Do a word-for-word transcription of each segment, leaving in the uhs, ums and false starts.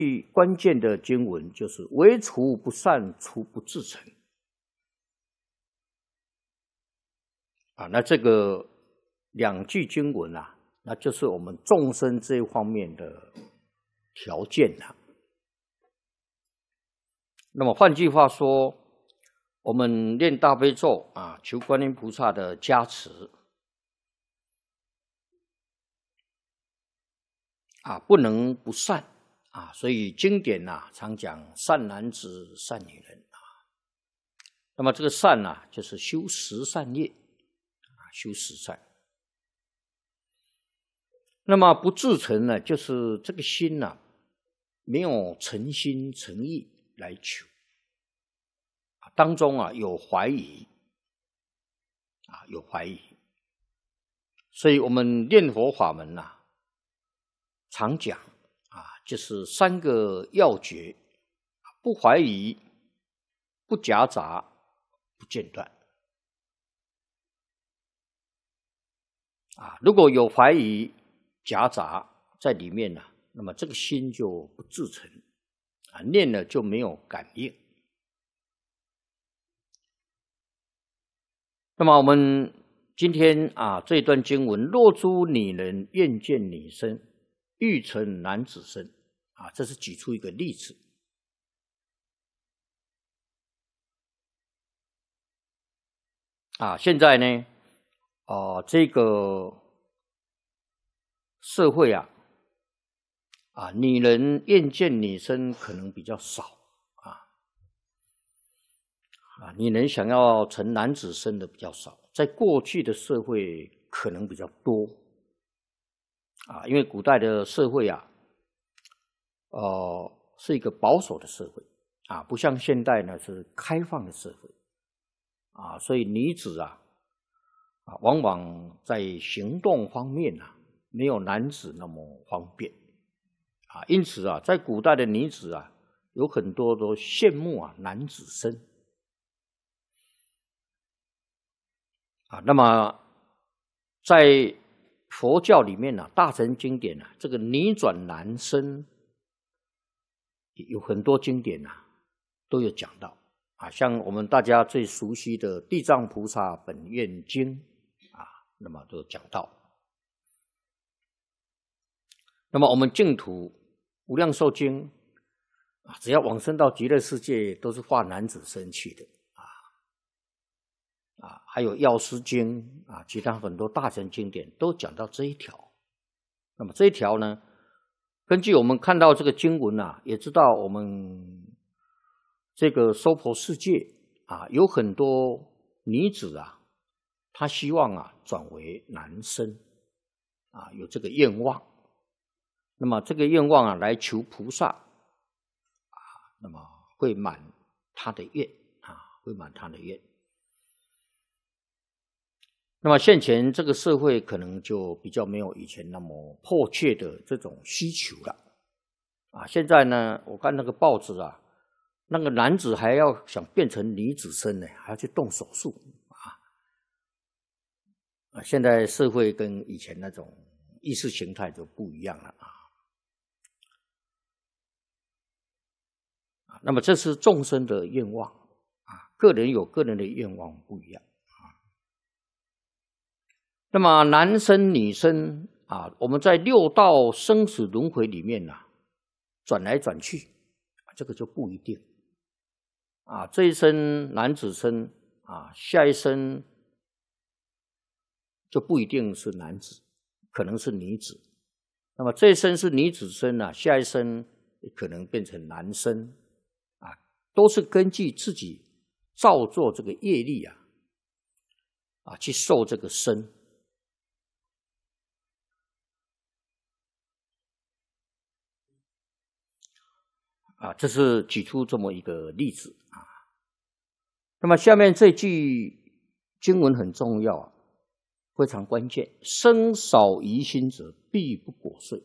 最关键的经文就是“唯除不善，除不至诚”。啊，那这个两句经文啊，那就是我们众生这一方面的条件啊。那么换句话说，我们念大悲咒啊，求观音菩萨的加持啊，不能不善啊。所以经典啊常讲善男子、善女人啊。那么这个善啊，就是修十善业啊，修十善。那么不至诚呢，就是这个心呢、啊，没有诚心诚意来求，当中啊有怀疑，啊有怀疑，所以我们念佛法门呐、啊，常讲啊，就是三个要诀：不怀疑、不夹杂、不间断。啊，如果有怀疑、夹杂在里面呢、啊，那么这个心就不至诚，啊，念了就没有感应。那么我们今天啊这段经文，若诸女人愿见女身，欲成男子身，啊，这是举出一个例子。啊，现在呢，哦、呃，这个社会啊，啊，女人愿见女身可能比较少。啊，女人想要成男子身的比较少，在过去的社会可能比较多，啊，因为古代的社会啊，呃，是一个保守的社会，啊，不像现代呢是开放的社会，啊，所以女子啊，啊，往往在行动方面啊，没有男子那么方便，啊，因此啊，在古代的女子啊，有很多都羡慕啊男子身。啊，那么在佛教里面呢、啊，大乘经典啊，这个女转男身有很多经典啊都有讲到啊，像我们大家最熟悉的《地藏菩萨本愿经》啊，那么都有讲到。那么我们净土无量寿经啊，只要往生到极乐世界，都是化男子身去的。啊，还有《药师经》啊，其他很多大乘经典都讲到这一条。那么这一条呢，根据我们看到这个经文啊，也知道我们这个娑婆世界啊，有很多女子啊，她希望啊转为男身啊，有这个愿望。那么这个愿望啊，来求菩萨啊，那么会满她的愿啊，会满她的愿。那么现前这个社会可能就比较没有以前那么迫切的这种需求了，啊，现在呢，我看那个报纸啊，那个男子还要想变成女子身呢，还要去动手术啊，啊，现在社会跟以前那种意识形态就不一样了啊，啊，那么这是众生的愿望啊，个人有个人的愿望不一样。那么男生女生啊，我们在六道生死轮回里面啊，转来转去，这个就不一定啊。这一生男子身啊，下一生就不一定是男子，可能是女子。那么这一生是女子身啊，下一生可能变成男生啊，都是根据自己造作这个业力啊，啊去受这个身。啊，这是举出这么一个例子啊。那么下面这句经文很重要啊，非常关键。生少疑心者，必不果遂。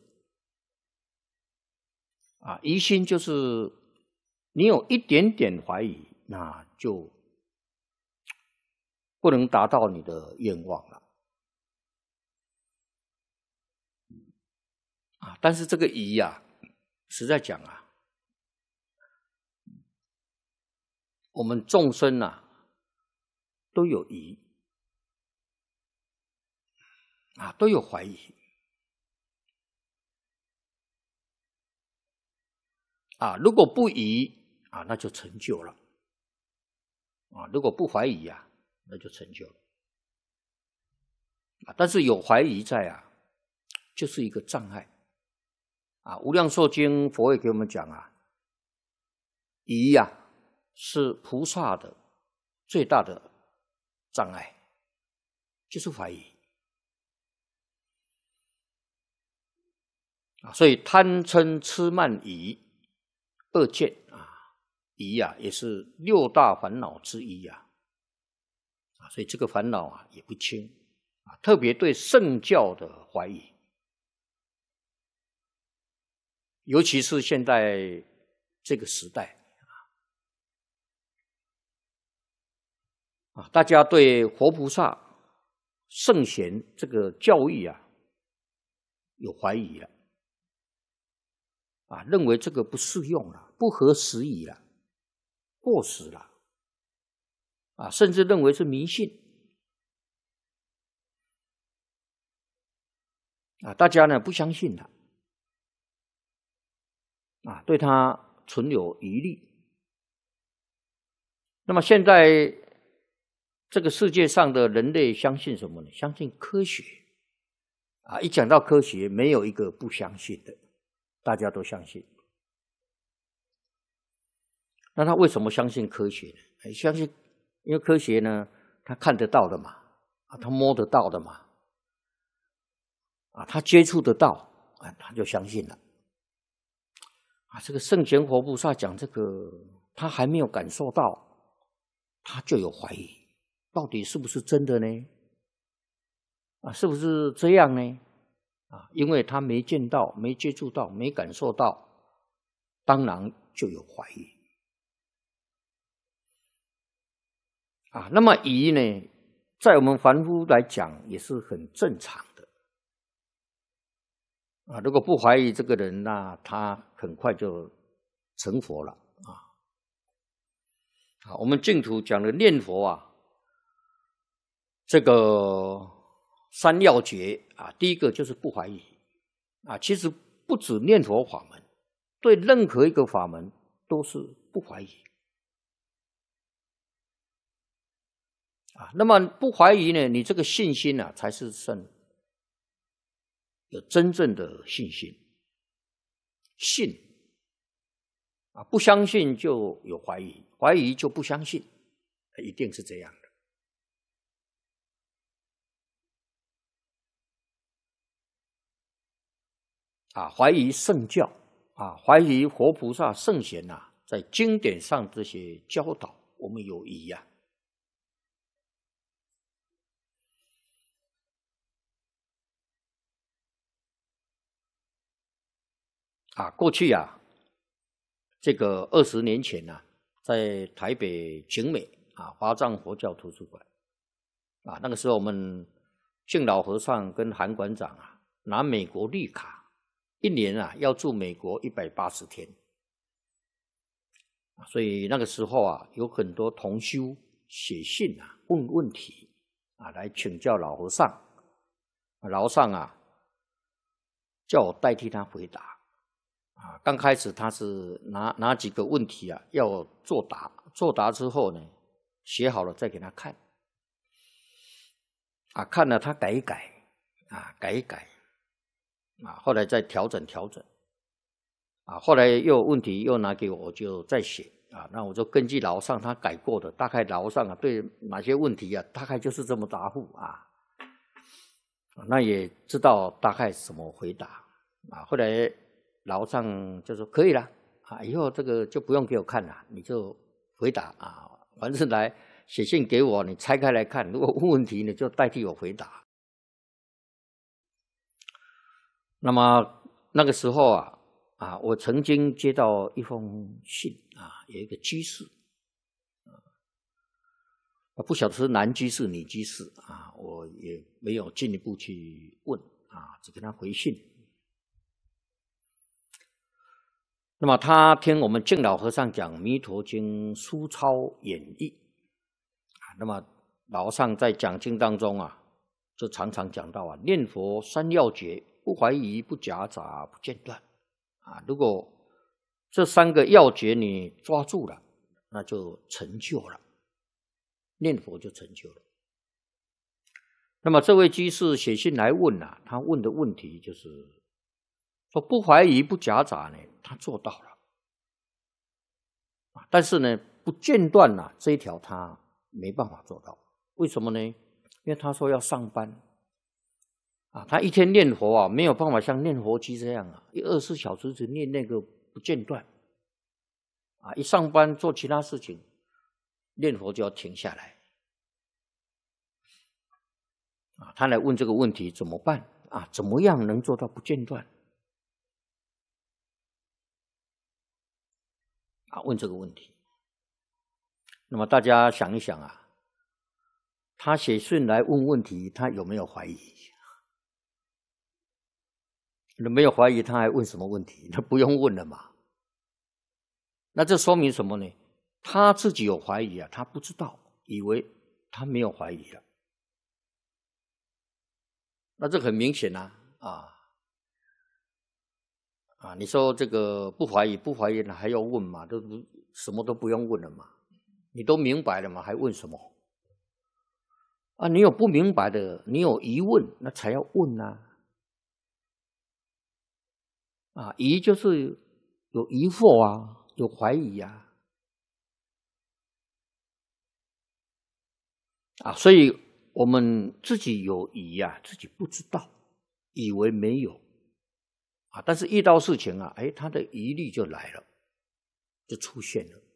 啊，疑心就是你有一点点怀疑，那就不能达到你的愿望了。啊，但是这个疑啊，实在讲啊， 我们众生啊都有疑啊，都有怀疑啊。如果不疑啊，那就成就了啊；如果不怀疑啊，那就成就了啊。但是有怀疑在啊，就是一个障碍啊。无量寿经佛也给我们讲啊，疑呀、啊、是菩萨的最大的障碍，就是怀疑啊。所以贪嗔痴慢疑二见啊，疑啊也是六大烦恼之一啊。啊，所以这个烦恼啊也不轻啊，特别对圣教的怀疑，尤其是现在这个时代啊，大家对活菩萨、圣贤这个教义啊有怀疑了啊，认为这个不适用了，不合时宜了，过时了啊，甚至认为是迷信啊，大家呢不相信了啊，对他存有疑虑。那么现在这个世界上的人类相信什么呢？相信科学啊！一讲到科学，没有一个不相信的，大家都相信。那他为什么相信科学呢？相信，因为科学呢，他看得到的嘛，啊，他摸得到的嘛，啊，他接触得到，啊，他就相信了。啊，这个圣贤活菩萨讲这个，他还没有感受到，他就有怀疑，到底是不是真的呢？啊，是不是这样呢？啊，因为他没见到、没接触到、没感受到，当然就有怀疑。啊，那么疑呢，在我们凡夫来讲也是很正常的。啊，如果不怀疑这个人，那他很快就成佛了啊。啊，我们净土讲的念佛啊，这个三要诀啊，第一个就是不怀疑啊。其实不止念佛法门，对任何一个法门都是不怀疑啊。那么不怀疑呢，你这个信心啊，才是真有真正的信心。信啊，不相信就有怀疑，怀疑就不相信，一定是这样的。啊，怀疑圣教啊，怀疑活菩萨圣贤啊，在经典上这些教导，我们有疑呀、啊。啊，过去啊，这个二十年前啊，在台北景美啊华藏佛教图书馆啊，那个时候我们净老和尚跟韩馆长啊拿美国绿卡。一年啊，要住美国一百八十天，所以那个时候啊，有很多同修写信啊，问问题啊，来请教老和尚。老和尚啊，叫我代替他回答啊。刚开始他是拿拿几个问题啊，要我作答，作答之后呢，写好了再给他看啊，看了他改一改啊，改一改。啊，后来再调整调整，啊，后来又有问题又拿给我，我就再写啊，那我就根据老上他改过的，大概老上啊对哪些问题啊，大概就是这么答复啊，那也知道大概怎么回答啊。后来老上就说可以了啊，以后这个就不用给我看了，你就回答啊，反正来写信给我，你拆开来看，如果问问题你就代替我回答。那么那个时候啊，啊，我曾经接到一封信啊，有一个居士，啊，不晓得是男居士、女居士啊，我也没有进一步去问啊，只跟他回信。 那么他听我们净老和尚讲《弥陀经》书抄演绎，那么老和尚在讲经当中啊，就常常讲到啊，念佛三要诀，不怀疑、不夹杂、不间断啊。如果这三个要诀你抓住了，那就成就了，念佛就成就了。那么这位居士写信来问啊，他问的问题就是说不怀疑、不夹杂呢，他做到了，但是呢，不间断啊，这一条他没办法做到。为什么呢？因为他说要上班啊，他一天念佛啊，没有办法像念佛机这样啊，一二十四小时只念那个不间断啊，一上班做其他事情，念佛就要停下来啊。他来问这个问题怎么办啊？怎么样能做到不间断啊？问这个问题。那么大家想一想啊，他写信来问问题，他有没有怀疑？没有怀疑，他还问什么问题？那不用问了嘛。那这说明什么呢？他自己有怀疑啊，他不知道，以为他没有怀疑了。那这很明显啊，啊啊！你说这个不怀疑，不怀疑还要问嘛？都不什么都不用问了嘛？你都明白了嘛？还问什么？啊，你有不明白的，你有疑问，那才要问啊。啊，疑就是有疑惑啊，有怀疑啊。啊，所以我们自己有疑啊，自己不知道，以为没有啊，但是遇到事情啊，哎，他的疑虑就来了，就出现了。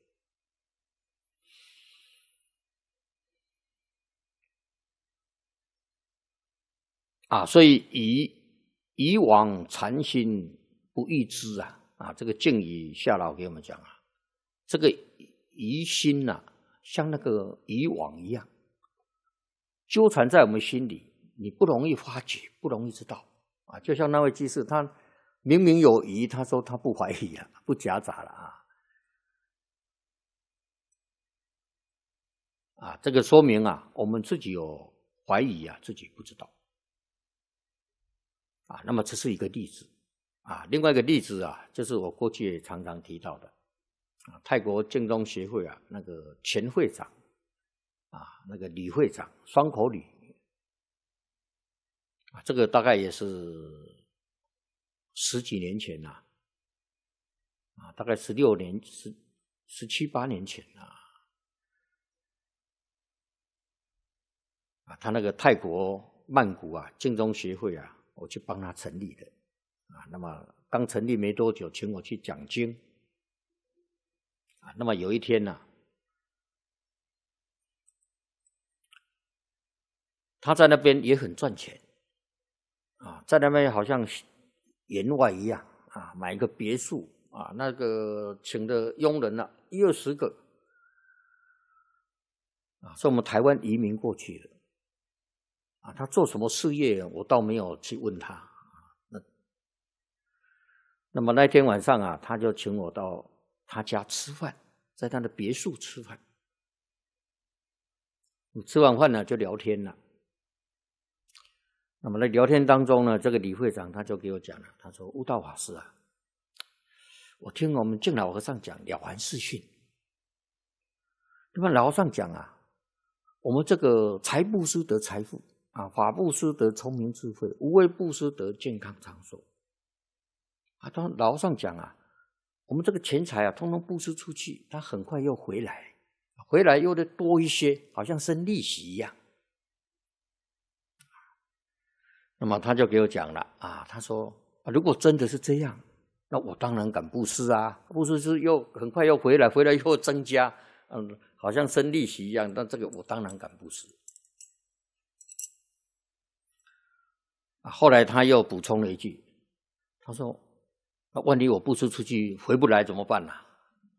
啊，所以疑疑往禅心不异知啊，啊，这个净语下老给我们讲啊，这个疑心呐、啊，像那个疑网一样，纠缠在我们心里，你不容易发觉，不容易知道啊。就像那位居士，他明明有疑，他说他不怀疑了，不夹杂了啊。啊，这个说明啊，我们自己有怀疑啊，自己不知道。啊，那么这是一个例子啊。另外一个例子啊，就是我过去也常常提到的啊，泰国净宗协会啊，那个前会长啊，那个李会长，双口吕啊，这个大概也是十几年前呐、啊，啊，大概十六年、十十七八年前啊，啊，他那个泰国曼谷啊，净宗协会啊，我去帮他成立的啊。那么刚成立没多久，请我去讲经啊。那么有一天呢、啊，他在那边也很赚钱啊，在那边好像员外一样啊，买一个别墅啊，那个请的佣人啊，一二十个啊，是我们台湾移民过去的啊。他做什么事业，我倒没有去问他。那那么那天晚上啊，他就请我到他家吃饭，在他的别墅吃饭。吃完饭呢，就聊天了。那么在聊天当中呢，这个李会长他就给我讲了，他说：“悟道法师啊，我听我们净老和尚讲了凡四训，那么老和尚讲啊，我们这个财布施得财富啊，法布施得聪明智慧，无为布施得健康长寿。啊，他老和尚讲啊，我们这个钱财啊，通通布施出去，他很快又回来，回来又得多一些，好像生利息一样。”那么他就给我讲了啊，他说、啊、如果真的是这样，那我当然敢布施啊，布施是又很快又回来，回来又增加，嗯，好像生利息一样，但这个我当然敢布施。啊，后来他又补充了一句，他说：“那万一我布施出去回不来怎么办呢、啊？”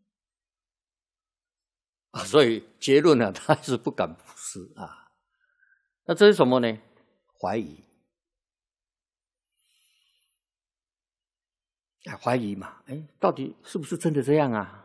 啊，所以结论呢，他是不敢布施啊。那这是什么呢？怀疑。 怀疑嘛，哎，到底是不是真的这样啊？